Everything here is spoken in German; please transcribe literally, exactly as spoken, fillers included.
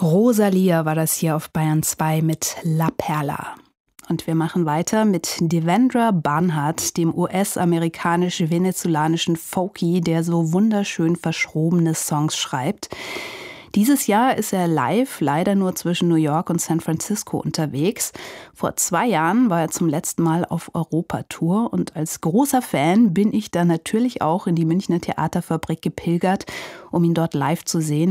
Rosalia war das hier auf Bayern zwei mit La Perla. Und wir machen weiter mit Devendra Banhart, dem U S-amerikanisch-venezolanischen Folkie, der so wunderschön verschrobene Songs schreibt. Dieses Jahr ist er live leider nur zwischen New York und San Francisco unterwegs. Vor zwei Jahren war er zum letzten Mal auf Europatour und als großer Fan bin ich dann natürlich auch in die Münchner Theaterfabrik gepilgert, um ihn dort live zu sehen.